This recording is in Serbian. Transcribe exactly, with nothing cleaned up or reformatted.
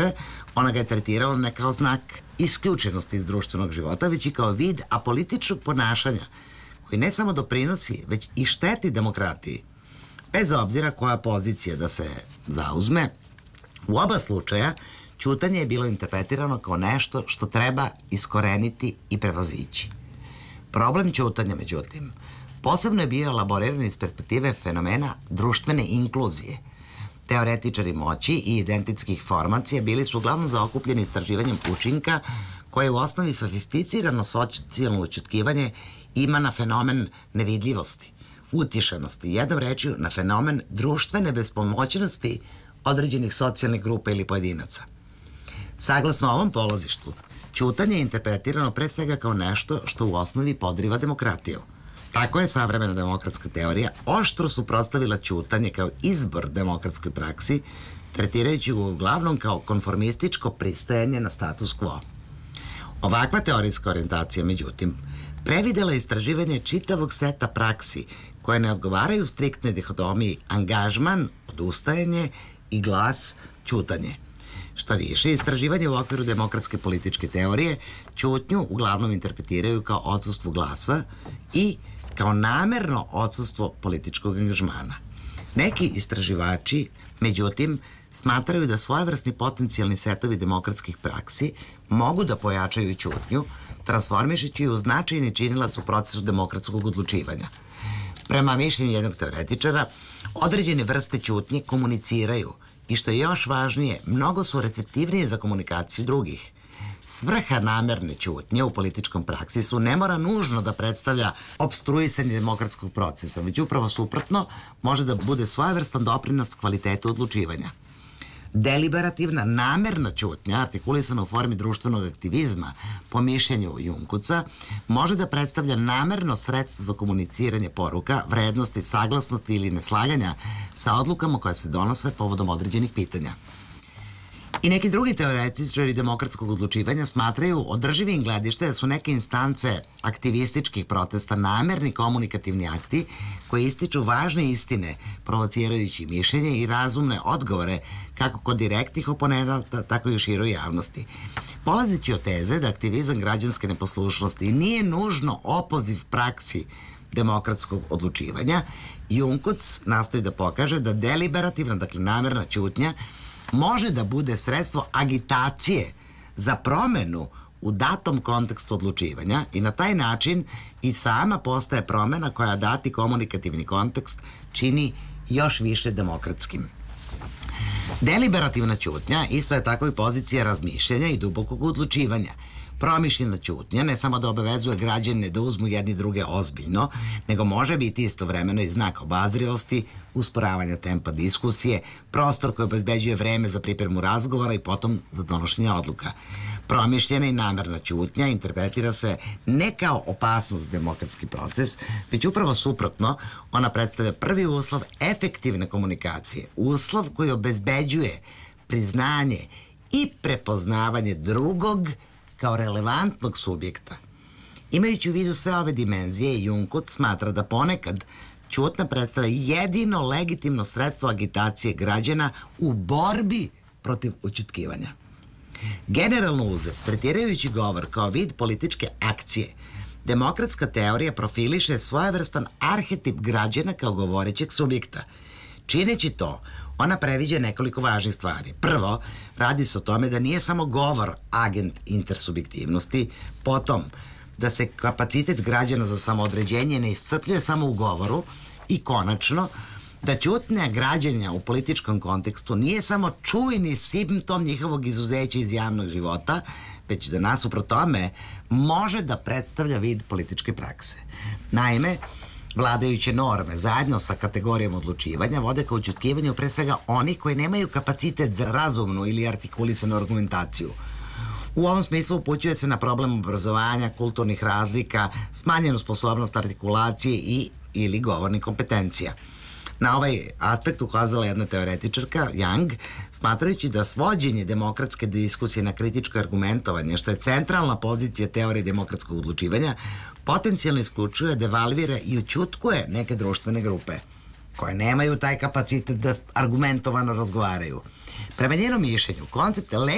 Doduše, ona ga je tretirala ne kao znak isključenosti iz društvenog života, već i kao vid apolitičnog ponašanja, koji ne samo doprinosi, već i šteti demokratiji. Bez obzira koja pozicija da se zauzme, u oba slučaja ćutanje je bilo interpretirano kao nešto što treba iskoreniti i prevazići. Problem ćutanja, međutim, posebno je bio elaboriran iz perspektive fenomena društvene inkluzije. Teoretičari moći i identitskih formacija bili su uglavnom zaokupljeni istraživanjem učinka koje u osnovi sofisticirano socijalno ućutkivanje ima na fenomen nevidljivosti, utišanosti, jednom rečju na fenomen društvene bespomoćnosti određenih socijalnih grupa ili pojedinaca. Saglasno ovom polazištu, ćutanje je interpretirano pre svega kao nešto što u osnovi podriva demokratiju. Tako je savremena demokratska teorija oštro suprotstavila ćutanje kao izbor demokratskoj praksi, tretirajući ga uglavnom kao konformističko pristajanje na status quo. Ovakva teorijska orijentacija, međutim, previdela istraživanje čitavog seta praksi koje ne odgovaraju striktnoj dihotomiji angažman, odustajanje i glas, ćutanje. Šta više, istraživanje u okviru demokratske političke teorije ćutnju uglavnom interpretiraju kao odsustvo glasa i kao namerno odsustvo političkog angažmana. Neki istraživači, međutim, smatraju da svojevrsni potencijalni setovi demokratskih praksi mogu da pojačaju ćutnju, transformišući ju u značajni činilac u procesu demokratskog odlučivanja. Prema mišljenju jednog teoretičara, određene vrste ćutnje komuniciraju i, što je još važnije, mnogo su receptivnije za komunikaciju drugih. Svrha namerne ćutnje u političkom praksisu ne mora nužno da predstavlja opstruisanje demokratskog procesa, već upravo suprotno može da bude svojevrstan doprinos kvaliteta odlučivanja. Deliberativna, namerna ćutnja, artikulisana u formi društvenog aktivizma, po mišljenju Junkuca, može da predstavlja namerno sredstvo za komuniciranje poruka, vrednosti, saglasnosti ili neslaganja sa odlukama koje se donose povodom određenih pitanja. I neki drugi teoretičari demokratskog odlučivanja smatraju održivim gledište da su neke instance aktivističkih protesta namerni komunikativni akti koji ističu važne istine, provocirajući mišljenje i razumne odgovore kako kod direktnih oponenata, tako i u široj javnosti. Polazeći od teze da aktivizam građanske neposlušnosti nije nužno opoziv praksi demokratskog odlučivanja, Junkuc nastoji da pokaže da deliberativna, dakle namerna ćutnja, može da bude sredstvo agitacije za promenu u datom kontekstu odlučivanja i na taj način i sama postaje promena koja dati komunikativni kontekst čini još više demokratskim. Deliberativna ćutnja isto je tako i pozicija razmišljanja i dubokog odlučivanja. Promišljena ćutnja ne samo da obavezuje građane da uzmu jedni druge ozbiljno, nego može biti istovremeno i znak obazrivosti, usporavanja tempa diskusije, prostor koji obezbeđuje vreme za pripremu razgovora i potom za donošenje odluka. Promišljena i namerna ćutnja interpretira se ne kao opasnost za demokratski proces, već upravo suprotno, ona predstavlja prvi uslov efektivne komunikacije, uslov koji obezbeđuje priznanje i prepoznavanje drugog kao relevantnog subjekta. Imajući u vidu sve ove dimenzije, Junkuc smatra da ponekad ćutnja predstavlja jedino legitimno sredstvo agitacije građana u borbi protiv ućutkivanja. Generalno uzev, tretirajući govor kao vid političke akcije, demokratska teorija profiliše svojevrstan arhetip građana kao govorećeg subjekta. Čineći to, ona previđa nekoliko važnih stvari. Prvo, radi se o tome da nije samo govor agent intersubjektivnosti, potom da se kapacitet građana za samoodređenje ne iscrpljuje samo u govoru i konačno, da ćutnja građana u političkom kontekstu nije samo čujni simptom njihovog izuzeća iz javnog života, već da nasuprot tome može da predstavlja vid političke prakse. Naime, vladajuće norme zajedno sa kategorijom odlučivanja vode ka ućutkivanju pre svega onih koji nemaju kapacitet za razumnu ili artikulisanu argumentaciju. U ovom smislu upućuje se na problem obrazovanja, kulturnih razlika, smanjenu sposobnost artikulacije i ili govornih kompetencija. Na ovaj aspekt ukazala jedna teoretičarka, Young, smatrajući da svođenje demokratske diskusije na kritičko argumentovanje, što je centralna pozicija teorije demokratskog odlučivanja, potencijalno isključuje, devalvira i ućutkuje neke društvene grupe koje nemaju taj kapacitet da argumentovano razgovaraju. Prema njenom mišljenju, koncept